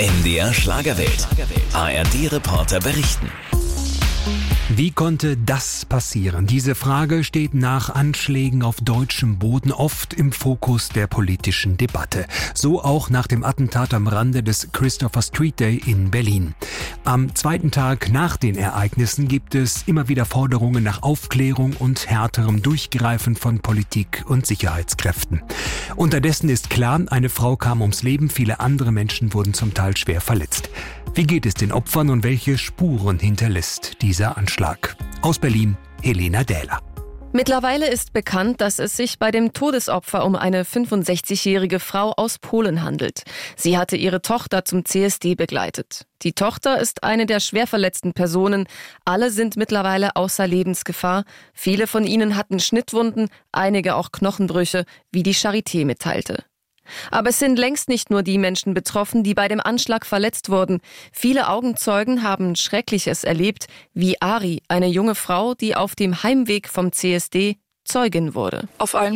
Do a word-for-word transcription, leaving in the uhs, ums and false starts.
M D R Schlagerwelt. A R D-Reporter berichten. Wie konnte das passieren? Diese Frage steht nach Anschlägen auf deutschem Boden oft im Fokus der politischen Debatte. So auch nach dem Attentat am Rande des Christopher Street Day in Berlin. Am zweiten Tag nach den Ereignissen gibt es immer wieder Forderungen nach Aufklärung und härterem Durchgreifen von Politik und Sicherheitskräften. Unterdessen ist klar, eine Frau kam ums Leben, viele andere Menschen wurden zum Teil schwer verletzt. Wie geht es den Opfern und welche Spuren hinterlässt dieser Anschlag? Aus Berlin, Helena Dähler. Mittlerweile ist bekannt, dass es sich bei dem Todesopfer um eine fünfundsechzigjährige Frau aus Polen handelt. Sie hatte ihre Tochter zum C S D begleitet. Die Tochter ist eine der schwer verletzten Personen. Alle sind mittlerweile außer Lebensgefahr. Viele von ihnen hatten Schnittwunden, einige auch Knochenbrüche, wie die Charité mitteilte. Aber es sind längst nicht nur die Menschen betroffen, die bei dem Anschlag verletzt wurden. Viele Augenzeugen haben Schreckliches erlebt, wie Ari, eine junge Frau, die auf dem Heimweg vom C S D Zeugin wurde. Auf allen